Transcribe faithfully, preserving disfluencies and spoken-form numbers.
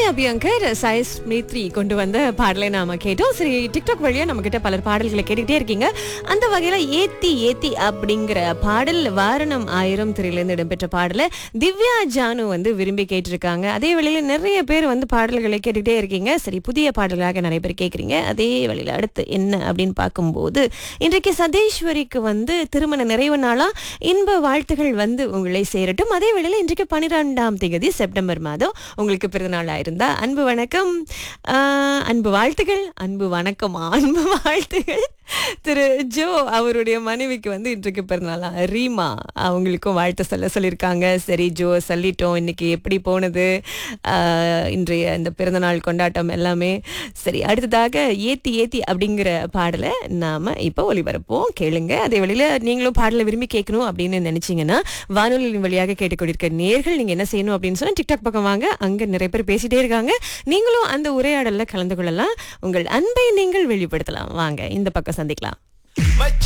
அபியங்கர் சாய் ஸ்மித்ரி கொண்டு வந்த பாடலை நாம கேட்டோம். சரி, டிக்டாக் வழியா நம்ம கிட்ட பலர் பாடல்களை கேட்டுக்கிட்டே இருக்கீங்க. அந்த வகையில ஏத்தி ஏத்தி அப்படிங்கிற பாடல் வாரணம் ஆயிரம் திரையிலிருந்து இடம்பெற்ற பாடலை திவ்யா ஜானு வந்து விரும்பி கேட்டிருக்காங்க. அதே வேளையில நிறைய பேர் வந்து பாடல்களை கேட்டுக்கிட்டே இருக்கீங்க. சரி, புதிய பாடல்களாக நிறைய பேர் கேட்குறீங்க. அதே வேளையில அடுத்து என்ன அப்படின்னு பார்க்கும்போது, இன்றைக்கு சதீஸ்வரிக்கு வந்து திருமண நிறைவு நாளா இன்ப வாழ்த்துகள் வந்து உங்களை சேரட்டும். அதே வேளையில இன்றைக்கு பனிரெண்டாம் தேதி செப்டம்பர் மாதம் உங்களுக்கு பிறந்தநாள் ஆயிருந்தா அன்பு வணக்கம், ஆஹ் அன்பு வாழ்த்துகள், அன்பு வணக்கமா அன்பு வாழ்த்துகள். திரு ஜோ அவருடைய மனைவிக்கு வந்து இன்றைக்கு பிறந்தநாளா ரீமா, அவங்களுக்கும் வாழ்த்து சொல்ல சொல்லியிருக்காங்க. சரி ஜோ, சொல்லிட்டோம். இன்னைக்கு எப்படி போனது ஆஹ் இன்றைய இந்த பிறந்தநாள் கொண்டாட்டம் எல்லாமே? சரி, அடுத்ததாக ஏத்தி ஏத்தி அப்படிங்கிற பாடலை நாம இப்போ ஒளிபரப்போம், கேளுங்க. அதே வழியில நீங்களும் பாடலை விரும்பி கேட்கணும் அப்படின்னு நினைச்சீங்கன்னா வானொலியின் வழியாக கேட்டுக்கொண்டிருக்க நேர்கள் நீங்க என்ன செய்யணும் அப்படின்னு சொன்னா டிக்டாக் பக்கம் வாங்க. அங்க நிறைய பேர் பேசிட்டே இருக்காங்க. நீங்களும் அந்த உரையாடல்ல கலந்து கொள்ளலாம். உங்கள் அன்பை நீங்கள் வெளிப்படுத்தலாம். வாங்க, இந்த பக்கம் சந்திக்கலாம்.